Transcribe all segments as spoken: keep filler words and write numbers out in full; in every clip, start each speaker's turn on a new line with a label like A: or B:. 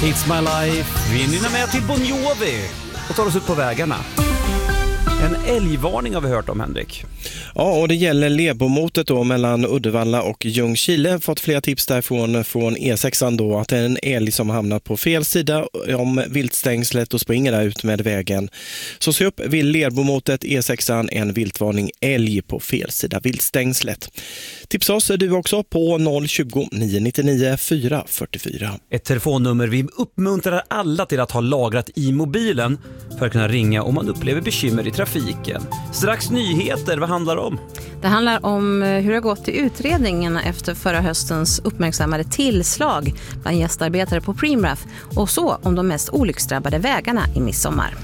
A: It's my life. Vi nynnar med till Bon Jovi och tar oss ut på vägarna. En älgvarning har vi hört om, Henrik.
B: Ja, och det gäller Lebomotet då mellan Uddevalla och Ljungskile. Fått flera tips därifrån från E sexan då att det är en älg som har hamnat på fel sida om viltstängslet och springer där ut med vägen. Så se upp vid Lebomotet E sexan, en viltvarning, älg på fel sida viltstängslet. Tipsa oss är du också på noll tjugo, nio nittionio, fyra fyrtiofyra.
A: Ett telefonnummer vi uppmuntrar alla till att ha lagrat i mobilen för att kunna ringa om man upplever bekymmer i trafiken. Strax nyheter, vad handlar det om?
C: Det handlar om hur det har gått i utredningen efter förra höstens uppmärksammade tillslag bland gästarbetare på Primraf och så om de mest olycksdrabbade vägarna i midsommar.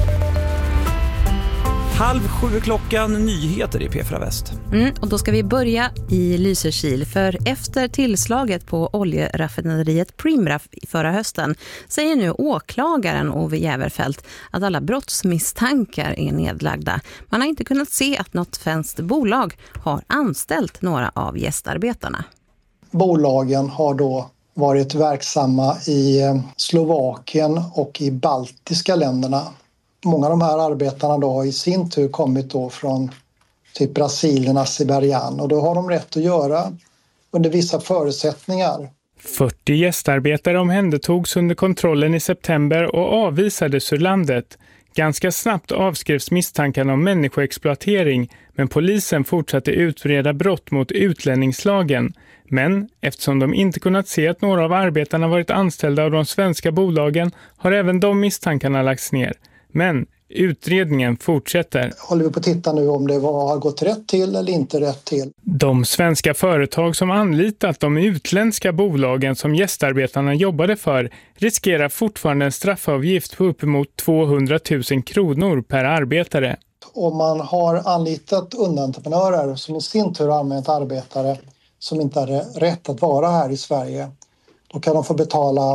A: Halv sju klockan, nyheter i P fyra Väst.
C: Mm, och då ska vi börja i Lysekil, för efter tillslaget på oljeraffinaderiet Primraf förra hösten säger nu åklagaren Ove Jäverfelt att alla brottsmisstankar är nedlagda. Man har inte kunnat se att något svenskt bolag har anställt några av gästarbetarna.
D: Bolagen har då varit verksamma i Slovakien och i baltiska länderna. Många av de här arbetarna då har i sin tur kommit då från typ Brasilien, Azerbaijan, och då har de rätt att göra under vissa förutsättningar.
E: fyrtio gästarbetare omhändertogs under kontrollen i september och avvisades ur landet. Ganska snabbt avskrevs misstankarna om människoexploatering, men polisen fortsatte utreda brott mot utlänningslagen. Men eftersom de inte kunnat se att några av arbetarna varit anställda av de svenska bolagen har även de misstankarna lagts ner. Men utredningen fortsätter.
D: Håller vi på att titta nu om det var, har gått rätt till eller inte rätt till.
E: De svenska företag som anlitat de utländska bolagen som gästarbetarna jobbade för riskerar fortfarande en straffavgift på uppemot tvåhundratusen kronor per arbetare.
D: Om man har anlitat underentreprenörer som i sin tur har använt arbetare som inte har rätt att vara här i Sverige, då kan de få betala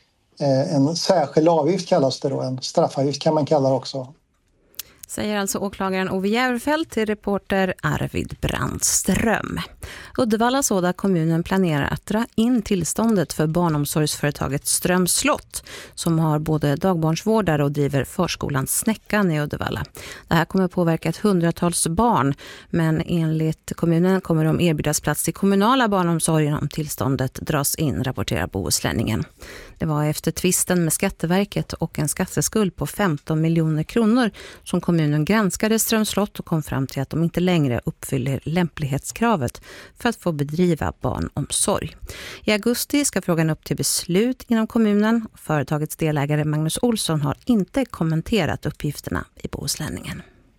D: en särskild avgift, kallas det då. En straffavgift kan man kalla det också.
C: Säger alltså åklagaren Ove Jäverfelt till reporter Arvid Brandström. Uddevalla Såda kommunen planerar att dra in tillståndet för barnomsorgsföretaget Strömslott som har både dagbarnsvårdare och driver förskolan Snäckan i Uddevalla. Det här kommer påverka ett hundratals barn, men enligt kommunen kommer de erbjudas plats i kommunala barnomsorgen om tillståndet dras in, rapporterar Bohuslänningen. Det var efter tvisten med Skatteverket och en skatteskuld på femton miljoner kronor som kommunen granskade Strömslott och kom fram till att de inte längre uppfyller lämplighetskravet för att få bedriva barnomsorg. I augusti ska frågan upp till beslut inom kommunen. Företagets delägare Magnus Olsson har inte kommenterat uppgifterna i Bohuslänningen.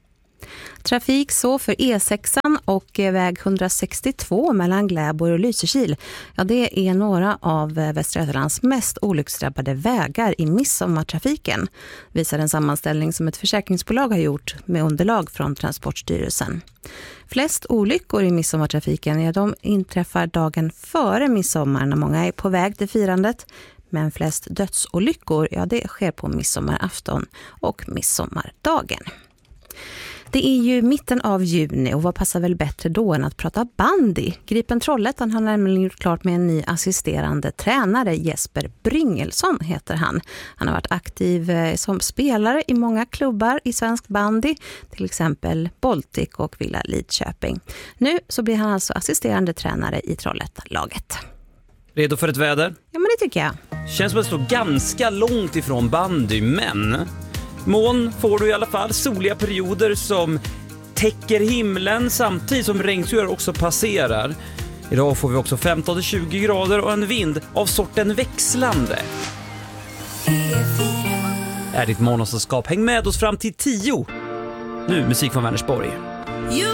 C: Trafik så för E sexan och väg hundrasextiotvå mellan Gläborg och Lysekil. Ja, det är några av Västra Götalands mest olycksdrabbade vägar i midsommartrafiken, visar en sammanställning som ett försäkringsbolag har gjort med underlag från Transportstyrelsen. Flest olyckor i midsommartrafiken, ja, de inträffar dagen före midsommar när många är på väg till firandet. Men flest dödsolyckor, ja, det sker på midsommarafton och midsommardagen. Det är ju mitten av juni och vad passar väl bättre då än att prata bandy? Gripen Trollhättan har nämligen gjort klart med en ny assisterande tränare, Jesper Bryngelsson heter han. Han har varit aktiv som spelare i många klubbar i svensk bandy, till exempel Baltic och Villa Lidköping. Nu så blir han alltså assisterande tränare i Trollhättan-laget.
A: Redo för ett väder?
C: Ja, men det tycker jag.
A: Känns som att det står ganska långt ifrån bandy, men moln får du i alla fall, soliga perioder som täcker himlen samtidigt som regnskyar också passerar. Idag får vi också femton till tjugo grader och en vind av sorten växlande. Är ditt morgonsällskap, häng med oss fram till tio. Nu musik från Vänersborg.